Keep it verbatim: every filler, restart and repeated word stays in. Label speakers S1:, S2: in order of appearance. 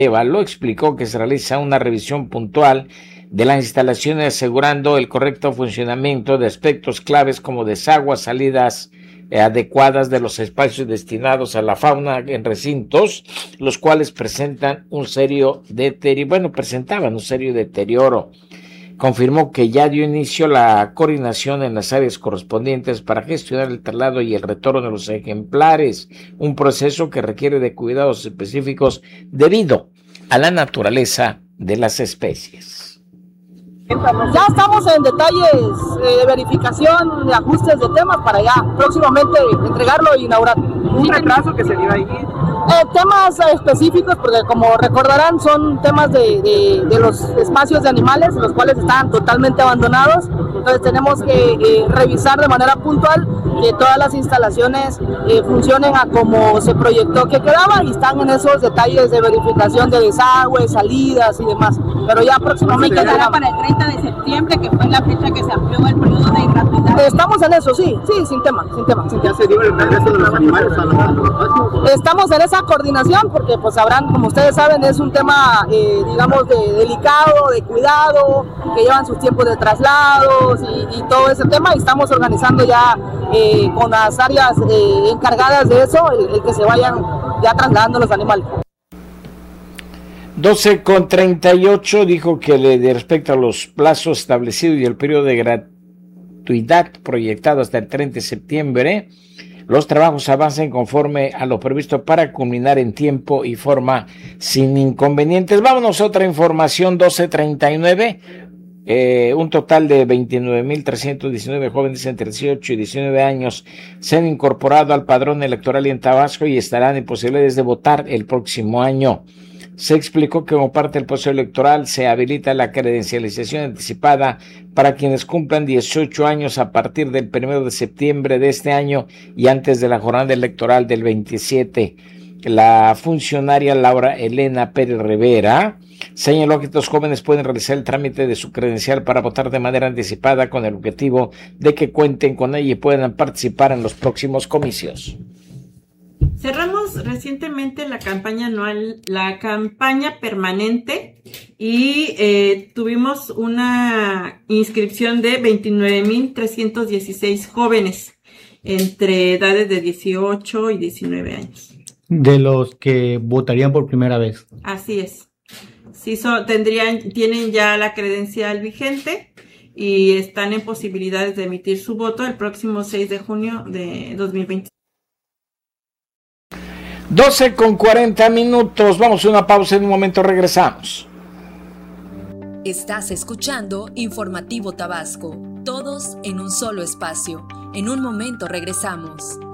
S1: Lo explicó que se realiza una revisión puntual de las instalaciones asegurando el correcto funcionamiento de aspectos claves como desaguas, salidas eh, adecuadas de los espacios destinados a la fauna en recintos, los cuales presentan un serio deterioro, bueno, presentaban un serio deterioro. Confirmó que ya dio inicio la coordinación en las áreas correspondientes para gestionar el traslado y el retorno de los ejemplares, un proceso que requiere de cuidados específicos debido a la naturaleza de las especies.
S2: Ya estamos en detalles eh, de verificación, de ajustes de temas para ya próximamente entregarlo e inaugurar.
S3: ¿Un retraso que se dio ahí?
S2: Eh, temas específicos, porque como recordarán son temas de, de, de los espacios de animales, los cuales están totalmente abandonados. Entonces tenemos que eh, revisar de manera puntual que todas las instalaciones eh, funcionen a como se proyectó que quedaba, y están en esos detalles de verificación de desagües, salidas y demás. Pero ya próximamente
S4: ¿Se quedará para el treinta de septiembre, que fue la fecha que se amplió el periodo de gratuidad?
S2: Estamos en eso, sí, sí, sin tema, sin tema. Sin tema.
S3: ¿Ya se dio el regreso de los animales a los...
S2: Estamos en esa coordinación porque, pues, sabrán, como ustedes saben, es un tema, eh, digamos, de delicado, de cuidado, que llevan sus tiempos de traslados y, y todo ese tema, y estamos organizando ya eh, con las áreas eh, encargadas de eso, el, el que se vayan ya trasladando los animales.
S1: doce con treinta y ocho dijo que le, de respecto a los plazos establecidos y el periodo de gratuidad proyectado hasta el treinta de septiembre, los trabajos avancen conforme a lo previsto para culminar en tiempo y forma sin inconvenientes. Vámonos a otra información. Doce treinta y nueve. Eh, un total de veintinueve mil trescientos diecinueve jóvenes entre dieciocho y diecinueve años se han incorporado al padrón electoral en Tabasco y estarán en posibilidades de votar el próximo año. Se explicó que como parte del proceso electoral se habilita la credencialización anticipada para quienes cumplan dieciocho años a partir del primero de septiembre de este año y antes de la jornada electoral del veintisiete. La funcionaria Laura Elena Pérez Rivera señaló que estos jóvenes pueden realizar el trámite de su credencial para votar de manera anticipada con el objetivo de que cuenten con ella y puedan participar en los próximos comicios.
S5: Cerramos recientemente la campaña anual, la campaña permanente, y eh, tuvimos una inscripción de veintinueve mil trescientos dieciséis jóvenes entre edades de dieciocho y diecinueve años.
S6: De los que votarían por primera vez.
S5: Así es. Sí, so, tendrían, tienen ya la credencial vigente y están en posibilidades de emitir su voto el próximo seis de junio de dos mil veinte.
S1: doce con cuarenta minutos, vamos a una pausa, en un momento regresamos.
S7: Estás escuchando Informativo Tabasco, todos en un solo espacio. En un momento regresamos.